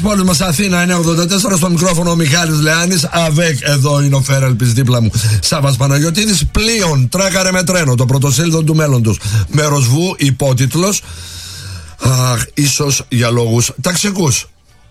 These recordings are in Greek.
Πόλη μας Αθήνα 984, στο μικρόφωνο ο Μιχάλης Λεάνης. ΑΒΕΚ, εδώ είναι ο Φέρελπης δίπλα μου Σάββας Παναγιωτίδης. Πλοίον, τράκαρε με τρένο, το πρωτοσέλιδο του μέλλοντος. Μέρος Βου, υπότιτλος. Ίσως για λόγους ταξικούς.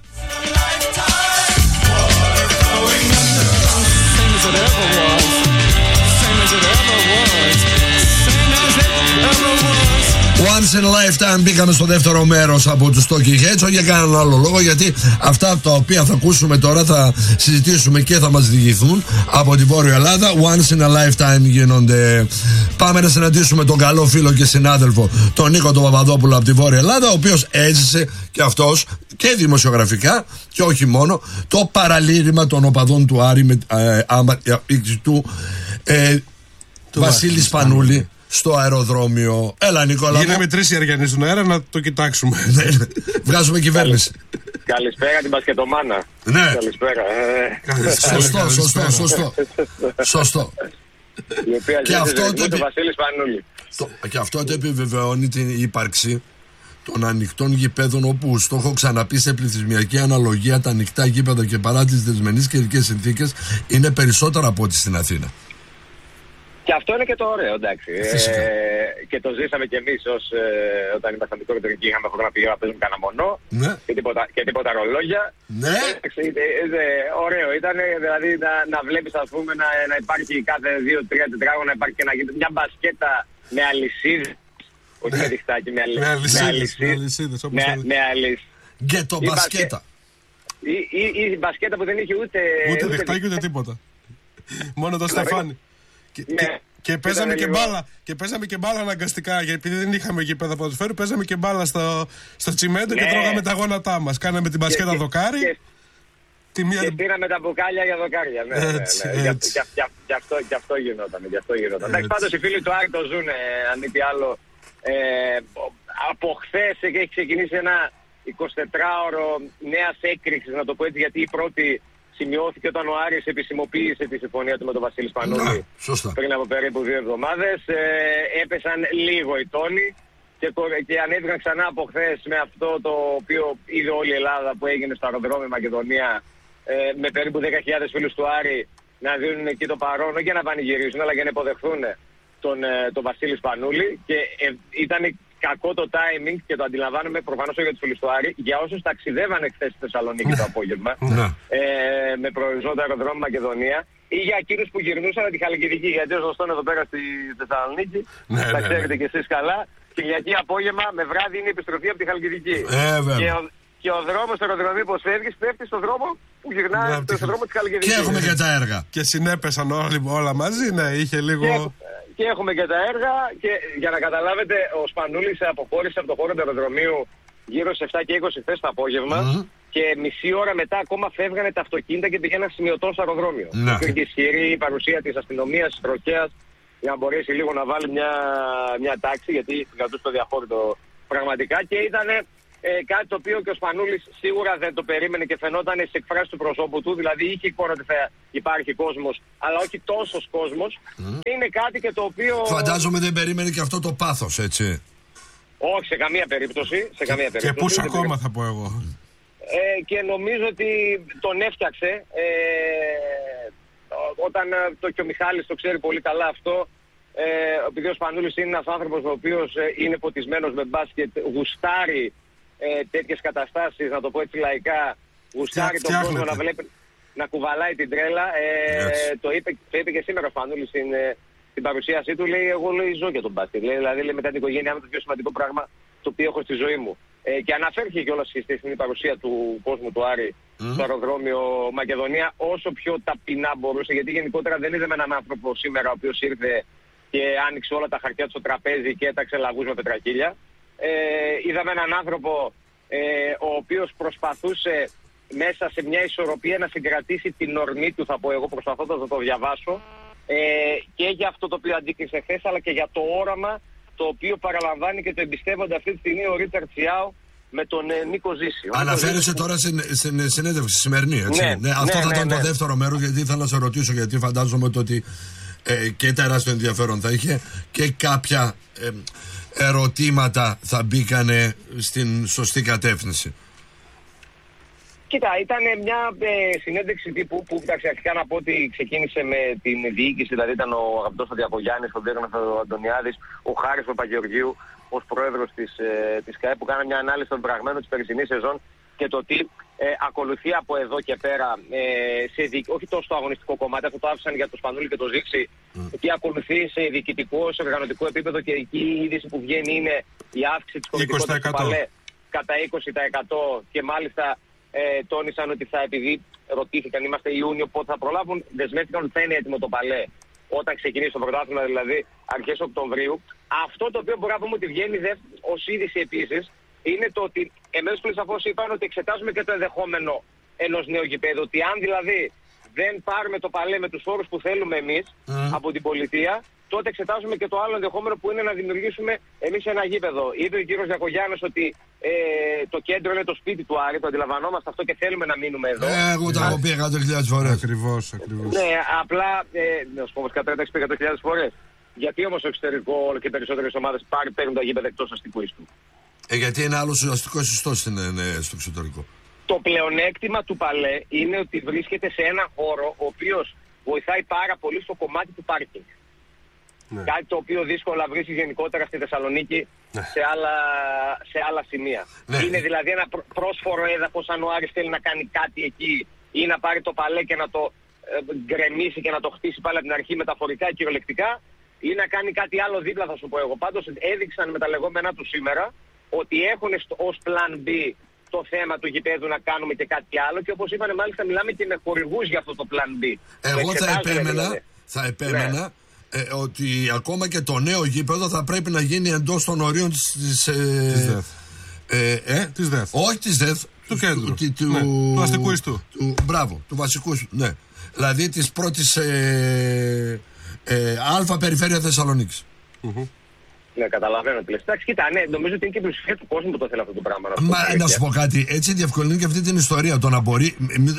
Once in a lifetime μπήκαμε στο δεύτερο μέρος από τους Talking Heads, όχι για κανέναν άλλο λόγο, γιατί αυτά τα οποία θα ακούσουμε τώρα θα συζητήσουμε και θα μας διηγηθούν από τη Βόρεια Ελλάδα. Once in a lifetime γίνονται. Πάμε να συναντήσουμε τον καλό φίλο και συνάδελφο, τον Νίκο τον Παπαδόπουλο από τη Βόρεια Ελλάδα, ο οποίος έζησε και αυτός και δημοσιογραφικά και όχι μόνο το παραλήρημα των οπαδών του Άρη του Βασίλη Σπανούλη στο αεροδρόμιο. Έλα, Νικόλα. Γίναμε 3 οι Αριανοί στον αέρα, να το κοιτάξουμε. Βγάζουμε κυβέρνηση. Καλησπέρα την Μπασκετομάνα. Ναι. Καλησπέρα. Σωστό. Η οποία και αυτό το Βασίλη Σπανούλη. Και αυτό το επιβεβαιώνει την ύπαρξη των ανοιχτών γηπέδων, όπου στο έχω ξαναπεί σε πληθυσμιακή αναλογία τα ανοιχτά γήπεδα και παρά τις δεσμενείς καιρικές συνθήκες είναι περισσότερα από ό,τι στην Αθήνα. Και αυτό είναι και το ωραίο, εντάξει. Και το ζήσαμε κι εμείς όταν ήμασταν μικρότεροι και είχαμε χρόνο να πηγαίνουμε να παίζουμε κανένα μονό. Ναι. Και τίποτα ρολόγια. Ναι. Ωραίο ήταν, δηλαδή να βλέπεις, ας πούμε, να υπάρχει κάθε 2-3 τετράγωνα να υπάρχει και μια μπασκέτα με αλυσίδες. Όχι με διχτάκι, με αλυσίδες. Με αλυσίδες. Γκέτο μπασκέτα. Ή μπασκέτα που δεν είχε ούτε διχτάκι ούτε τίποτα. Μόνο το στεφάνι. Και παίζαμε και μπάλα. Και παίζαμε και μπάλα αναγκαστικά. Γιατί επειδή δεν είχαμε γήπεδα ποδοσφαίρου, παίζαμε και μπάλα στο τσιμέντο και τρώγαμε τα γόνατά μας. Κάναμε την μπασκέτα δοκάρι. Και πήραμε τα μπουκάλια για δοκάρια. Και αυτό γινόταν. Εντάξει, πάντως οι φίλοι του Άρη το ζουν, αν μη τι άλλο. Από χθες έχει ξεκινήσει ένα 24ωρο νέας έκρηξης, να το πω έτσι, γιατί η πρώτη σημειώθηκε όταν ο Άρης επισημοποίησε τη συμφωνία του με τον Βασίλη Σπανούλη πριν από περίπου 2 εβδομάδες. Έπεσαν λίγο οι τόνοι και ανέβηκαν ξανά από χθες με αυτό το οποίο είδε όλη η Ελλάδα που έγινε στο αεροδρόμιο Μακεδονία, με περίπου 10.000 φίλους του Άρη να δίνουν εκεί το παρόν, όχι για να πανηγυρίζουν αλλά για να υποδεχθούν τον Βασίλη Σπανούλη. Και ήταν κακό το timing και το αντιλαμβάνομαι προφανώς όχι για τους φίλους του Άρη, για όσους ταξιδεύανε χθες στη Θεσσαλονίκη το απόγευμα με προορισμό το αεροδρόμιο Μακεδονία, ή για εκείνους που γυρνούσαν από τη Χαλκιδική, γιατί ως γνωστόν εδώ πέρα στη Θεσσαλονίκη, τα ξέρετε κι εσείς καλά, Κυριακή απόγευμα με βράδυ είναι η επιστροφή από τη Χαλκιδική. Και ο δρόμος στο αεροδρομίο πως φεύγεις πέφτει στον δρόμο που γυρνάει στον δρόμο της Χαλκιδικής. Και έχουμε και τα έργα. Και συνέπεσαν όλα μαζί, ναι, είχε λίγο. Και έχουμε και τα έργα. Και για να καταλάβετε, ο Σπανούλης αποχώρησε από το χώρο του αεροδρομίου γύρω στις 7 και 20 χθες το απόγευμα. Και μισή ώρα μετά ακόμα φεύγανε τα αυτοκίνητα και πηγαίναν σημειωτό στο αεροδρόμιο. Υπήρχε ισχυρή η παρουσία της αστυνομίας, της τροχέας, για να μπορέσει λίγο να βάλει μια τάξη, γιατί κρατούσε το διαχώρητο πραγματικά. Και ήταν κάτι το οποίο και ο Σπανούλης σίγουρα δεν το περίμενε και φαινόταν στις εκφράσεις του προσώπου του. Δηλαδή είχε εικόνα ότι θα υπάρχει κόσμος, αλλά όχι τόσος κόσμος. Και είναι κάτι και το οποίο. Φαντάζομαι δεν περίμενε και αυτό το πάθος, έτσι. Όχι, σε καμία περίπτωση. Και πούς ακόμα θα πω εγώ. Και νομίζω ότι τον έφτιαξε. Όταν και ο Μιχάλης το ξέρει πολύ καλά αυτό. Επειδή ο Σπανούλης είναι ένας άνθρωπος ο οποίος είναι ποτισμένος με μπάσκετ, γουστάρει τέτοιες καταστάσεις, να το πω έτσι λαϊκά, γουστάρει τον κόσμο να βλέπει να κουβαλάει την τρέλα. Το είπε και σήμερα ο Σπανούλης στην παρουσίασή του, λέει, εγώ ζω για τον μπάσκετ. Δηλαδή μετά την οικογένειά μου το πιο σημαντικό πράγμα το οποίο έχω στη ζωή μου. Και αναφέρθηκε κιόλας στην παρουσία του κόσμου του Άρη στο αεροδρόμιο Μακεδονία όσο πιο ταπεινά μπορούσε, γιατί γενικότερα δεν είδαμε έναν άνθρωπο σήμερα ο οποίος ήρθε και άνοιξε όλα τα χαρτιά του στο τραπέζι και έταξε λαγούς με πετρακίλια. Είδαμε έναν άνθρωπο ο οποίος προσπαθούσε μέσα σε μια ισορροπία να συγκρατήσει την ορμή του, θα πω εγώ, προσπαθώντας να το διαβάσω, και για αυτό το οποίο αντίκρισε χθες, αλλά και για το όραμα το οποίο παραλαμβάνει και το εμπιστεύονται αυτή τη στιγμή ο Ρίτσαρτ Σιάου με τον Νίκο Ζήση. Αναφέρεσαι τώρα στην συνέντευξη σημερινή, έτσι. Αυτό θα ήταν το δεύτερο μέρος, γιατί ήθελα να σε ρωτήσω, γιατί φαντάζομαι ότι και τεράστιο ενδιαφέρον θα είχε και κάποια ερωτήματα θα μπήκανε στην σωστή κατεύθυνση. Κοίτα, ήταν μια συνέντευξη τύπου που αρχικά να πω ότι ξεκίνησε με την διοίκηση, δηλαδή ήταν ο αγαπητός ο Διακογιάννης, ο Δέγνας ο Αντωνιάδης, ο Χάρης ο Παπαγεωργίου ως πρόεδρος της ΚΑΕ, που κάνανε μια ανάλυση των πραγμένων της περσινής σεζόν και το τι ακολουθεί από εδώ και πέρα, όχι τόσο στο αγωνιστικό κομμάτι, αυτό το άφησαν για το Σπανούλη και το Ζήξη, τι ακολουθεί σε διοικητικό, σε οργανωτικό επίπεδο, και εκεί η είδηση που βγαίνει είναι η αύξηση της κομματικότητας του Παλέ κατά 20%, και μάλιστα τόνισαν ότι επειδή ρωτήθηκαν, είμαστε Ιούνιο, πότε θα προλάβουν, δεσμεύτηκαν ότι θα είναι έτοιμο το Παλέ όταν ξεκινήσει το πρωτάθλημα, δηλαδή αρχές Οκτωβρίου. Αυτό το οποίο μπορούμε να πούμε ότι βγαίνει ως είδηση επίσης είναι το ότι εμείς πλην σαφώς είπαν ότι εξετάζουμε και το ενδεχόμενο ενός νέου γηπέδου. Ότι αν δηλαδή δεν πάρουμε το Παλέ με τους όρους που θέλουμε εμείς από την πολιτεία, τότε εξετάζουμε και το άλλο ενδεχόμενο που είναι να δημιουργήσουμε εμείς ένα γήπεδο. Είπε ο κύριος Διακογιάννης ότι το κέντρο είναι το σπίτι του Άρη, το αντιλαμβανόμαστε αυτό και θέλουμε να μείνουμε εδώ. Εγώ τα έχω πει 100.000 φορές. Ακριβώς. Ναι, απλά, να σου πω όμως κατά 100.000 φορές. Γιατί όμως στο εξωτερικό όλο και περισσότερες ομάδες παίρνουν τα γήπεδα εκτός αστικού ιστού? Γιατί είναι άλλος αστικός ιστός στο εξωτερικό. Το πλεονέκτημα του Παλέ είναι ότι βρίσκεται σε ένα χώρο ο οποίος βοηθάει πάρα πολύ στο κομμάτι του πάρκινγκ. Ναι. Κάτι το οποίο δύσκολα βρίσκει γενικότερα στη Θεσσαλονίκη, ναι, σε άλλα σημεία. Ναι. Είναι δηλαδή ένα πρόσφορο έδαφος αν ο Άρης θέλει να κάνει κάτι εκεί ή να πάρει το Παλέ και να το γκρεμίσει και να το χτίσει πάλι από την αρχή μεταφορικά και κυριολεκτικά, ή να κάνει κάτι άλλο δίπλα, θα σου πω εγώ. Πάντως έδειξαν με τα λεγόμενά του σήμερα ότι έχουν ως plan B το θέμα του γηπέδου να κάνουμε και κάτι άλλο, και όπως είπανε μάλιστα μιλάμε και με χορηγούς για αυτό το plan B. Εγώ θα επέμενα ναι, ότι ακόμα και το νέο γήπεδο θα πρέπει να γίνει εντός των ορίων της ΔΕΘ. Όχι της ΔΕΘ. Του κέντρου. Του αστικού ιστού. Μπράβο, του βασικού. Ναι. Δηλαδή της πρώτης αλφα περιφέρεια Θεσσαλονίκης. Ναι, καταλαβαίνω τι λες. Εντάξει, κοίτα, ναι, νομίζω ότι είναι και η πλειοψηφία του κόσμου που το θέλει αυτό το πράγμα. Να σου πω κάτι, έτσι διευκολύνει και αυτή την ιστορία. Το να μπορεί.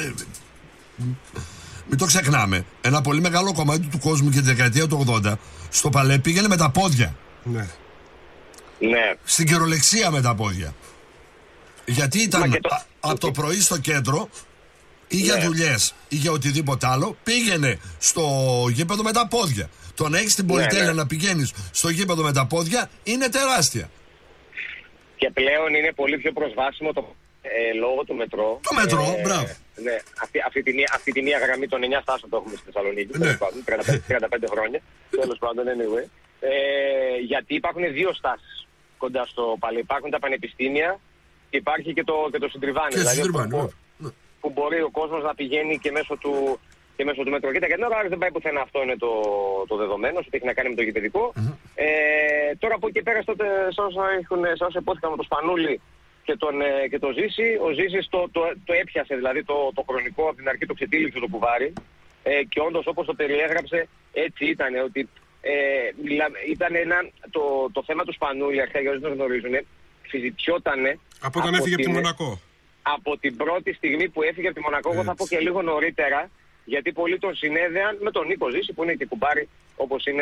Μην το ξεχνάμε. Ένα πολύ μεγάλο κομμάτι του κόσμου και τη δεκαετία του 80 στο Παλέ πήγαινε με τα πόδια. Ναι. Ναι. Στην κυριολεξία με τα πόδια. Γιατί ήταν από το πρωί στο κέντρο ή για δουλειές ή για οτιδήποτε άλλο, πήγαινε στο γήπεδο με τα πόδια. Το να έχεις την πολυτέλεια να πηγαίνεις στο γήπεδο με τα πόδια είναι τεράστια. Και πλέον είναι πολύ πιο προσβάσιμο λόγω του μετρό. Το μετρό, μπράβο. Ναι, αυτή τη μία γραμμή των 9 στάσεων το έχουμε στη Θεσσαλονίκη, ναι, 35 χρόνια. Τέλος πάντων, anyway. Γιατί υπάρχουν δύο στάσεις κοντά στο Παλέ. Υπάρχουν τα πανεπιστήμια και υπάρχει και το Συντριβάνι. Δηλαδή, που μπορεί ο κόσμος να πηγαίνει και μέσω του μετρό. Κοίτα, γιατί ο δεν πάει πουθενά, αυτό είναι το δεδομένο, ότι έχει να κάνει με το γηπεδικό. Τώρα από εκεί και πέρα, σε όσα υπόθηκαν με το Σπανούλη και το Ζήση, ο Ζήσης το έπιασε, δηλαδή το χρονικό από την αρχή το ξετύλιξε το κουβάρι, και όντως όπως το περιέγραψε έτσι ήταν, ότι ήταν το θέμα του Σπανούλη, αρχικά για όσοι δεν γνωρίζουν, συζητιότανε από όταν έφυγε από τη Μονακό. Από την πρώτη στιγμή που έφυγε από τη Μονακό, εγώ θα πω και λίγο νωρίτερα, γιατί πολλοί τον συνέδεαν με τον Νίκο Ζήση, που είναι και κουμπάρι όπως είναι